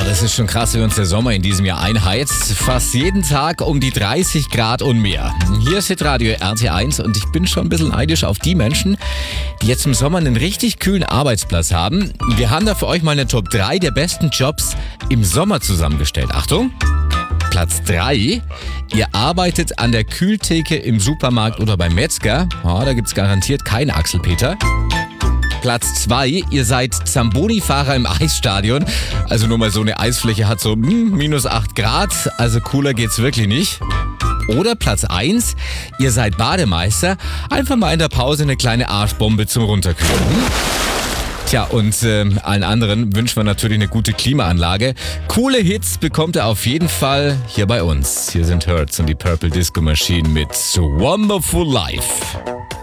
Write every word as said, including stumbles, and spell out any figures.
das ist schon krass, wie uns der Sommer in diesem Jahr einheizt. Fast jeden Tag um die dreißig Grad und mehr. Hier ist Hitradio R T eins und ich bin schon ein bisschen neidisch auf die Menschen, die jetzt im Sommer einen richtig kühlen Arbeitsplatz haben. Wir haben da für euch mal eine Top drei der besten Jobs im Sommer zusammengestellt. Achtung! Platz drei. Ihr arbeitet an der Kühltheke im Supermarkt oder beim Metzger. Oh, da gibt's garantiert keinen Axel-Peter. Platz zwei. Ihr seid Zamboni-Fahrer im Eisstadion. Also nur mal so eine Eisfläche hat so hm, minus acht Grad. Also cooler geht's wirklich nicht. Oder Platz eins. Ihr seid Bademeister. Einfach mal in der Pause eine kleine Arschbombe zum Runterkühlen. Tja, und äh, allen anderen wünschen wir natürlich eine gute Klimaanlage. Coole Hits bekommt ihr auf jeden Fall hier bei uns. Hier sind Hurts und die Purple Disco Machine mit So Wonderful Life.